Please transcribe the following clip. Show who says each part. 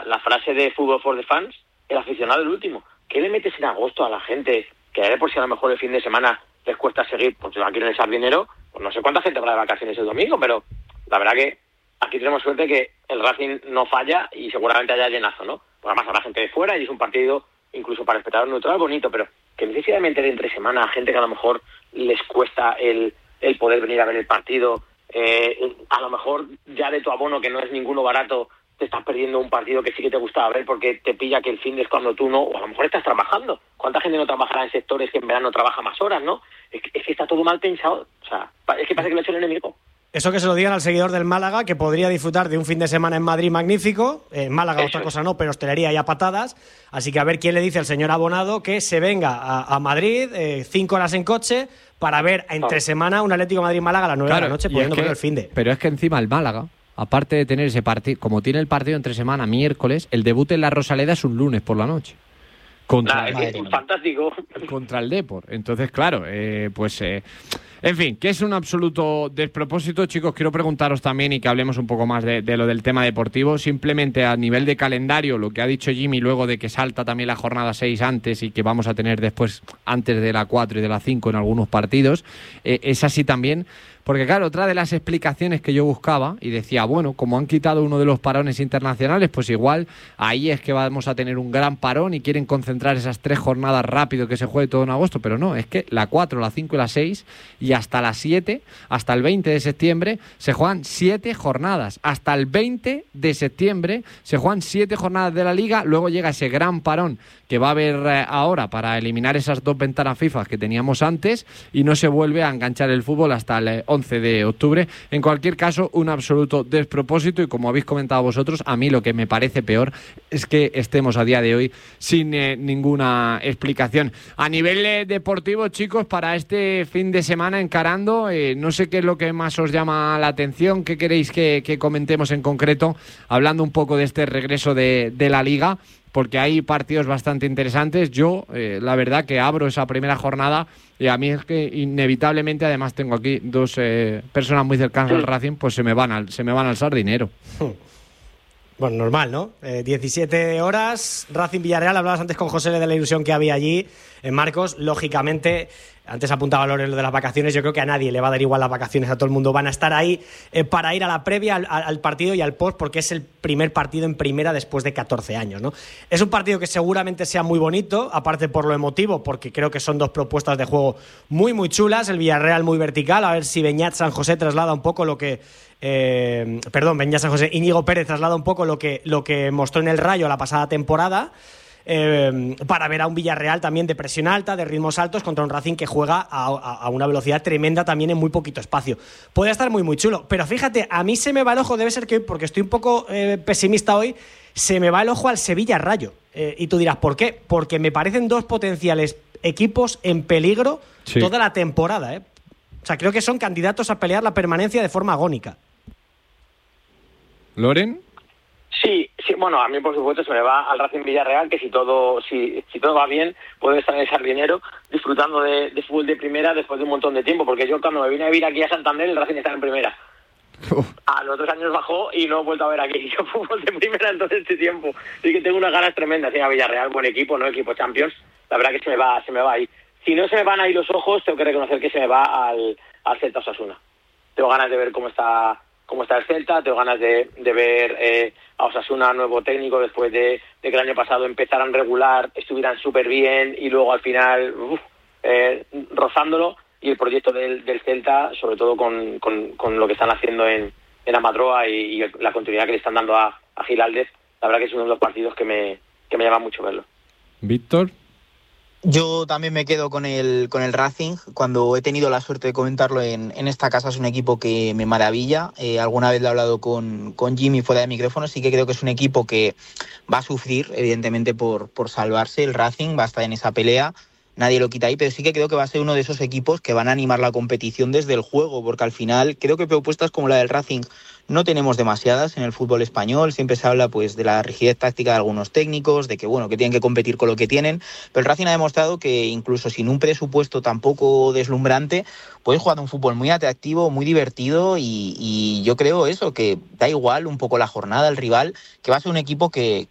Speaker 1: la frase de Football for the Fans, el aficionado el último. ¿Qué le metes en agosto a la gente? Que de por si a lo mejor el fin de semana les cuesta seguir, pues aquí en el Sardinero, pues no sé cuánta gente habrá de vacaciones el domingo, pero la verdad que aquí tenemos suerte que el Racing no falla y seguramente haya llenazo, ¿no? Pues además habrá gente de fuera y es un partido incluso para espectador neutral bonito, pero que necesariamente de entre semana a gente que a lo mejor les cuesta el poder venir a ver el partido, a lo mejor ya de tu abono, que no es ninguno barato, te estás perdiendo un partido que sí que te gustaba ver porque te pilla que el fin de es cuando tú no, o a lo mejor estás trabajando. ¿Cuánta gente no trabajará en sectores que en verano trabaja más horas, no? Es que está todo mal pensado, o sea, es que parece que lo ha hecho el enemigo.
Speaker 2: Eso que se lo digan al seguidor del Málaga, que podría disfrutar de un fin de semana en Madrid magnífico. En Málaga otra cosa no, pero hostelería y a patadas. Así que a ver quién le dice al señor abonado que se venga a Madrid, 5 horas en coche, para ver entre semana un Atlético Madrid-Málaga a las 9 de la noche, pudiendo ver el finde.
Speaker 3: Pero es que encima el Málaga, aparte de tener ese partido, como tiene el partido entre semana miércoles, el debut en la Rosaleda es un lunes por la noche.
Speaker 1: Es fantástico.
Speaker 3: Contra el Depor. Entonces, claro, en fin, que es un absoluto despropósito. Chicos, quiero preguntaros también y que hablemos un poco más de lo del tema deportivo. Simplemente a nivel de calendario, lo que ha dicho Jimmy luego de que salta también la jornada 6 antes y que vamos a tener después antes de la 4 y de la 5 en algunos partidos, es así también. Porque claro, otra de las explicaciones que yo buscaba y decía, bueno, como han quitado uno de los parones internacionales, pues igual ahí es que vamos a tener un gran parón y quieren concentrar esas 3 jornadas rápido que se juegue todo en agosto, pero no, es que la 4, la 5 y la 6 y hasta la 7, hasta el 20 de septiembre se juegan 7 jornadas, hasta el 20 de septiembre se juegan 7 jornadas de la Liga, luego llega ese gran parón que va a haber ahora para eliminar esas 2 ventanas FIFA que teníamos antes y no se vuelve a enganchar el fútbol hasta el 11 de octubre. En cualquier caso, un absoluto despropósito y como habéis comentado vosotros, a mí lo que me parece peor es que estemos a día de hoy sin ninguna explicación. A nivel deportivo, chicos, para este fin de semana encarando, no sé qué es lo que más os llama la atención, qué queréis que comentemos en concreto, hablando un poco de este regreso de la Liga, porque hay partidos bastante interesantes. Yo, la verdad, que abro esa primera jornada y a mí es que inevitablemente, además tengo aquí 2 personas muy cercanas al Racing, pues se me van al Sardinero.
Speaker 2: Bueno, normal, ¿no? 17 horas, Racing-Villarreal. Hablabas antes con José de la ilusión que había allí. Marcos, lógicamente, antes apuntaba Loren lo de las vacaciones. Yo creo que a nadie le va a dar igual las vacaciones, a todo el mundo. Van a estar ahí para ir a la previa, al partido y al post, porque es el primer partido en primera después de 14 años, ¿no? Es un partido que seguramente sea muy bonito, aparte por lo emotivo, porque creo que son 2 propuestas de juego muy, muy chulas. El Villarreal muy vertical, a ver si Beñat San José traslada un poco lo que... Beñat San José, Íñigo Pérez traslada un poco lo que mostró en el Rayo la pasada temporada, para ver a un Villarreal también de presión alta, de ritmos altos, contra un Racing que juega a una velocidad tremenda también en muy poquito espacio. Puede estar muy muy chulo, pero fíjate, a mí se me va el ojo, debe ser que hoy, porque estoy un poco pesimista hoy, se me va el ojo al Sevilla-Rayo, y tú dirás, ¿por qué? Porque me parecen 2 potenciales equipos en peligro toda la temporada, O sea, creo que son candidatos a pelear la permanencia de forma agónica.
Speaker 3: ¿Loren?
Speaker 1: Sí, bueno, a mí por supuesto se me va al Racing Villarreal, que si todo va bien, puede estar en el Sardinero disfrutando de fútbol de primera después de un montón de tiempo, porque yo cuando me vine a vivir aquí a Santander, el Racing estaba en primera. A los 2 años bajó y no he vuelto a ver aquí yo fútbol de primera en todo este tiempo. Así que tengo unas ganas tremendas a Villarreal, buen equipo, ¿no? Equipo Champions. La verdad que se me va ahí. Si no se me van ahí los ojos, tengo que reconocer que se me va al Celta Osasuna. Tengo ganas de ver cómo está el Celta, tengo ganas de ver a Osasuna nuevo técnico después de que el año pasado empezaran regular, estuvieran súper bien y luego al final rozándolo, y el proyecto del Celta, sobre todo con lo que están haciendo en Amadroa y la continuidad que le están dando a Gilaldes, la verdad que es uno de los partidos que me llama mucho verlo.
Speaker 3: Víctor.
Speaker 4: Yo también me quedo con el Racing. Cuando he tenido la suerte de comentarlo en esta casa, es un equipo que me maravilla. Alguna vez lo he hablado con Jimmy fuera de micrófono. Sí que creo que es un equipo que va a sufrir, evidentemente, por salvarse. El Racing va a estar en esa pelea. Nadie lo quita ahí, pero sí que creo que va a ser uno de esos equipos que van a animar la competición desde el juego, porque al final creo que propuestas como la del Racing no tenemos demasiadas en el fútbol español. Siempre se habla pues de la rigidez táctica de algunos técnicos, de que que tienen que competir con lo que tienen, pero el Racing ha demostrado que incluso sin un presupuesto tampoco deslumbrante puede jugar un fútbol muy atractivo, muy divertido, y yo creo eso, que da igual un poco la jornada, el rival, que va a ser un equipo que